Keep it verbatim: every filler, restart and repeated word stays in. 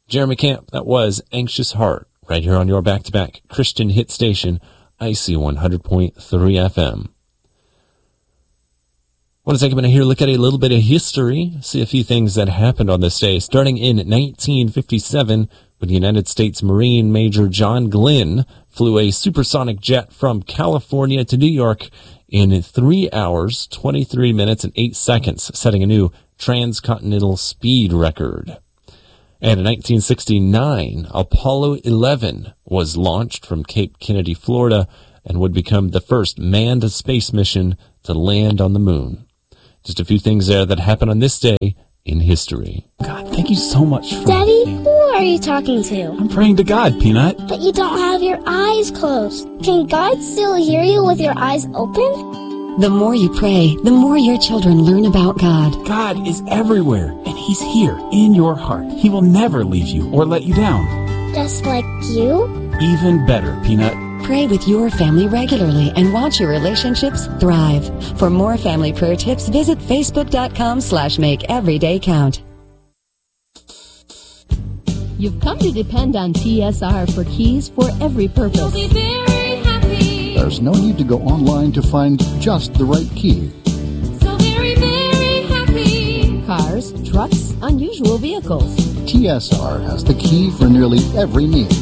Jeremy Camp, that was Anxious Heart, right here on your back-to-back Christian hit station, I C one hundred point three F M. I want to take a minute here, look at a little bit of history, see a few things that happened on this day. Starting in nineteen fifty-seven, when United States Marine Major John Glenn flew a supersonic jet from California to New York in three hours, twenty-three minutes, and eight seconds, setting a new transcontinental speed record. And in nineteen sixty-nine, Apollo eleven was launched from Cape Kennedy, Florida, and would become the first manned space mission to land on the moon. Just a few things there that happened on this day in history. God, thank you so much for... Daddy, who are you talking to? I'm praying to God, Peanut. But you don't have your eyes closed. Can God still hear you with your eyes open? The more you pray, the more your children learn about God. God is everywhere, and He's here in your heart. He will never leave you or let you down. Just like you? Even better, Peanut. Pray with your family regularly and watch your relationships thrive. For more family prayer tips, visit facebook.com slash make every day count. You've come to depend on T S R for keys for every purpose. You'll be very happy. There's no need to go online to find just the right key. So very, very happy. Cars, trucks, unusual vehicles. T S R has the key for nearly every need.